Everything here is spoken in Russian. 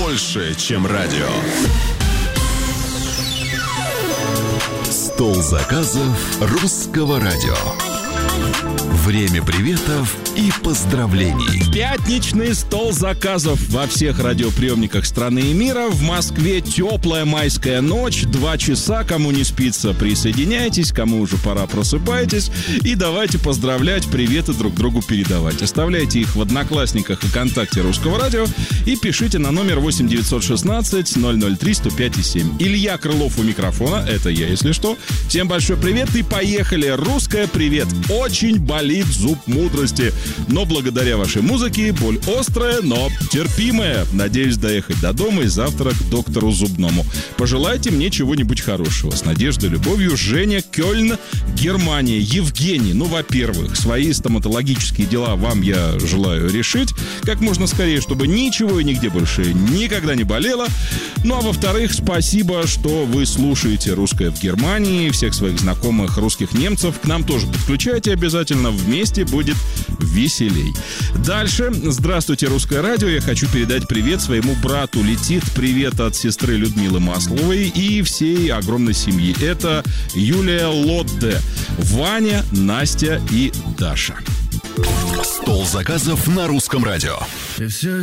больше, чем радио. Стол заказов Русского радио. Время приветов и поздравлений. Пятничный стол заказов во всех радиоприемниках страны и мира. В Москве теплая майская ночь, 2 часа. Кому не спится, присоединяйтесь. Кому уже пора, просыпайтесь. И давайте поздравлять, приветы друг другу передавать. Оставляйте их в Одноклассниках и ВКонтакте Русского радио и пишите на номер 8-916-003-105-7. Илья Крылов у микрофона, это я, если что. Всем большой привет и поехали. Русское привет. Очень болит зуб мудрости. Но благодаря вашей музыке боль острая, но терпимая. Надеюсь доехать до дома и завтра к доктору зубному. Пожелайте мне чего-нибудь хорошего. С надеждой, любовью, Женя, Кёльн, Германия. Евгений, во-первых, свои стоматологические дела вам я желаю решить как можно скорее, чтобы ничего и нигде больше никогда не болело. Ну, а во-вторых, спасибо, что вы слушаете «Русское в Германии». Всех своих знакомых русских немцев к нам тоже подключайте обязательно. Вместе будет веселей. Дальше. Здравствуйте, Русское радио. Я хочу передать привет своему брату. Летит привет от сестры Людмилы Масловой и всей огромной семьи. Это Юлия Лотте, Ваня, Настя и Даша. Стол заказов на Русском радио.